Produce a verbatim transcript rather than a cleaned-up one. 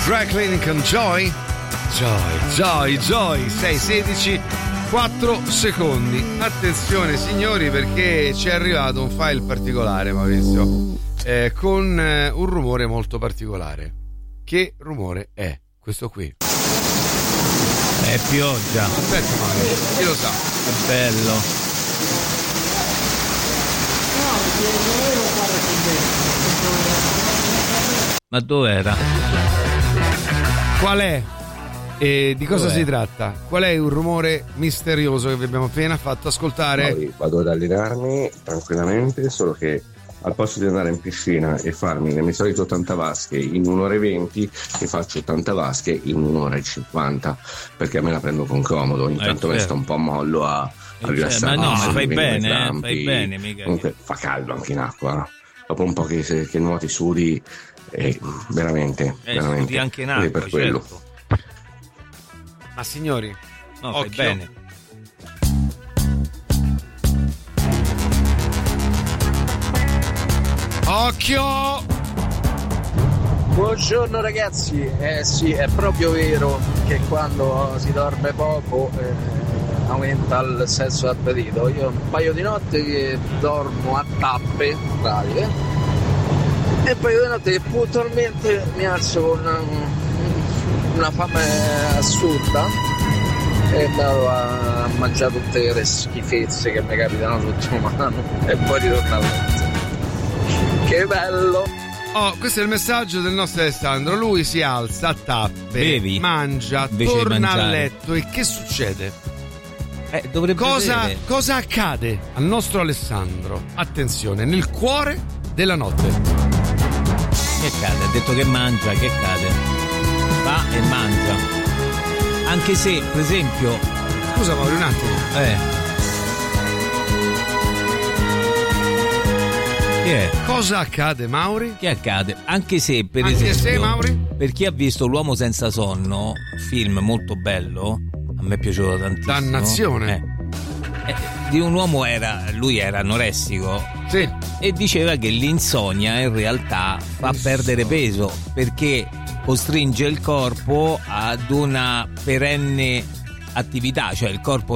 Dry Cleaning con Joy. Joy, Joy, Joy. sei sedici, quattro secondi. Attenzione signori, perché ci è arrivato un file particolare, Maurizio, eh, con eh, un rumore molto particolare. Che rumore è questo qui? È pioggia. Aspetta Maurizio, chi lo sa? È bello. Ma dov'era? Qual è? E di cosa Dov'è? si tratta? Qual è il rumore misterioso che vi abbiamo appena fatto ascoltare? Poi vado ad allenarmi tranquillamente, solo che al posto di andare in piscina e farmi le mie solite ottanta vasche in un'ora e venti, mi faccio ottanta vasche in un'ora e cinquanta, perché me la prendo con comodo. Ogni Eh, tanto me certo. sto un po' a mollo a, a Eh, rilassarmi. ma no, ma mi fai vengono i bene, eh, crampi. fai bene, mica. Comunque fa caldo anche in acqua, no? Dopo un po' che, se- che nuoti sudi, eh, veramente, Eh, veramente. studi anche in Quindi acqua, per quello. certo. Ma signori, No, fai occhio. bene. Occhio! Buongiorno ragazzi, eh sì, è proprio vero che quando si dorme poco eh, aumenta il senso d'appetito. Io un paio di notti che dormo a tappe, pratica, e un paio di notti che puntualmente mi alzo con una, una fame assurda e vado a mangiare tutte le schifezze che mi capitano sotto mano e poi ritorno a letto. Che bello! Oh, questo è il messaggio del nostro Alessandro. Lui si alza a tappe, Bevi, mangia, invece di torna a mangiare. letto e che succede? Eh, dovrebbe Cosa, vedere. cosa accade al nostro Alessandro? Attenzione, nel cuore della notte. Che cade? Ha detto che mangia, che cade? Va e mangia. Anche se, per esempio, Scusa Mauri, un attimo. eh. Che è? Cosa accade, Mauri? Che accade? Anche se, per Anche esempio, se, Mauri? per chi ha visto L'uomo senza sonno, film molto bello, a me è piaciuto tantissimo. Dannazione. Eh, eh, di un uomo era, lui era anoressico. Sì. E diceva che l'insonnia in realtà fa perdere peso perché costringe il corpo ad una perenne attività, cioè il corpo